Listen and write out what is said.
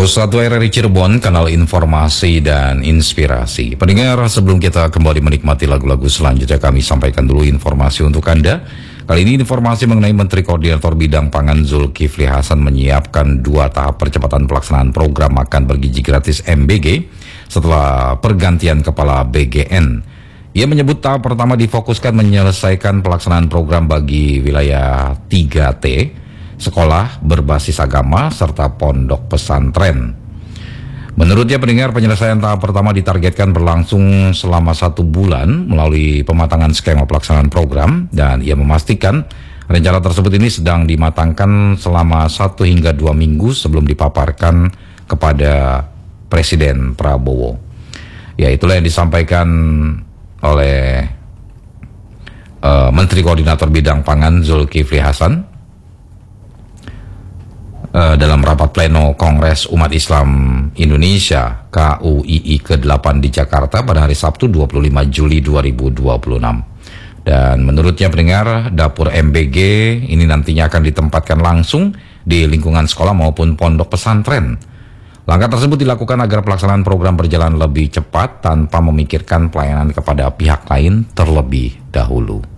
101 RRI Cirebon, kanal informasi dan inspirasi. Pendengar, sebelum kita kembali menikmati lagu-lagu selanjutnya, kami sampaikan dulu informasi untuk Anda. Kali ini informasi mengenai Menteri Koordinator Bidang Pangan Zulkifli Hasan menyiapkan 2 tahap percepatan pelaksanaan program makan bergizi gratis MBG setelah pergantian kepala BGN. Ia menyebut tahap pertama difokuskan menyelesaikan pelaksanaan program bagi wilayah 3T, sekolah berbasis agama, serta pondok pesantren. Menurutnya, pendengar, penyelesaian tahap pertama ditargetkan berlangsung selama 1 bulan melalui pematangan skema pelaksanaan program, dan ia memastikan rencana tersebut ini sedang dimatangkan selama 1 hingga 2 minggu sebelum dipaparkan kepada Presiden Prabowo. Ya, itulah yang disampaikan oleh Menteri Koordinator Bidang Pangan Zulkifli Hasan dalam rapat pleno Kongres Umat Islam Indonesia KUII ke-8 di Jakarta pada hari Sabtu 25 Juli 2026. Dan menurutnya, pendengar, dapur MBG ini nantinya akan ditempatkan langsung di lingkungan sekolah maupun pondok pesantren. Langkah tersebut dilakukan agar pelaksanaan program berjalan lebih cepat tanpa memikirkan pelayanan kepada pihak lain terlebih dahulu.